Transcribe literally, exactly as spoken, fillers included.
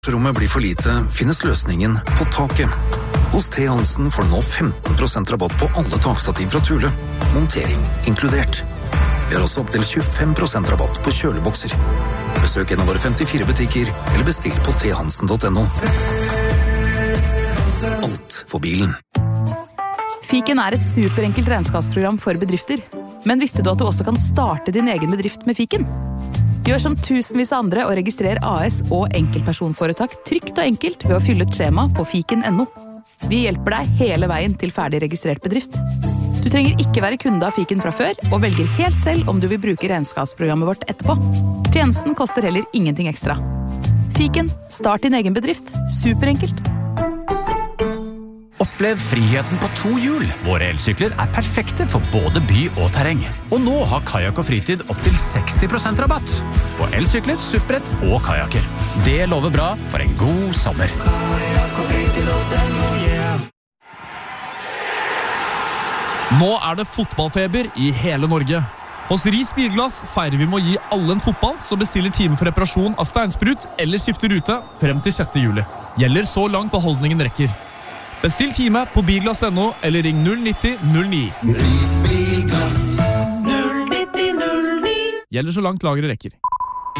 Rommet blir for lite, finnes løsningen på taket. Hos T. Hansen får du nå femten prosent rabatt på alle takstativ fra Thule. Montering inkludert. Vi har også opp til tjuefem prosent rabatt på kjølebokser. Besøk en av våre femtifire butikker, eller bestill på t hansen punktum no. Alt for bilen. Fiken er et superenkelt regnskapsprogram for bedrifter. Men visste du at du også kan starte din egen bedrift med Fiken? Gjør som tusenvis av andre og registrer A S og enkeltpersonforetak trygt og enkelt ved å fylle et skjema på fiken punktum no. Vi hjelper deg hele veien til ferdig registrert bedrift. Du trenger ikke være kunde av Fiken fra før, og velger helt selv om du vil bruke regnskapsprogrammet vårt etterpå. Tjenesten koster heller ingenting ekstra. Fiken, start din egen bedrift. Superenkelt. Opplev friheten på to hjul. Våre elsykler er perfekte for både by og terreng. Og nå har Kajak og Fritid opp til seksti prosent rabatt på elsykler, supprett og kajaker. Det lover bra for en god sommer. Nå er det fotballfeber i hele Norge. Hos Ris Bilglass feirer vi med å gi alle en fotball som bestiller time for reparasjon av steinsprut eller skifter rute frem til sjette juli. Gjelder så langt beholdningen rekker. Bestill time på bilglass punktum no eller ring null nitti null ni. Ris Bilglass. Gjelder så langt lageret rekker.